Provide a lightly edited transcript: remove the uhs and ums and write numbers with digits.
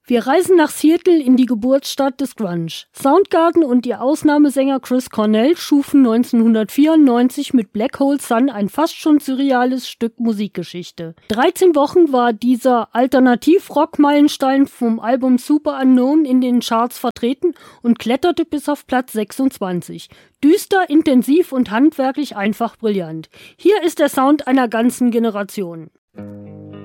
Wir reisen nach Seattle in die Geburtsstadt des Grunge. Soundgarden und ihr Ausnahmesänger Chris Cornell schufen 1994 mit Black Hole Sun ein fast schon surreales Stück Musikgeschichte. 13 Wochen war dieser Alternativ-Rock-Meilenstein vom Album Super Unknown in den Charts vertreten und kletterte bis auf Platz 26. Düster, intensiv und handwerklich einfach brillant. Hier ist der Sound einer ganzen Generation.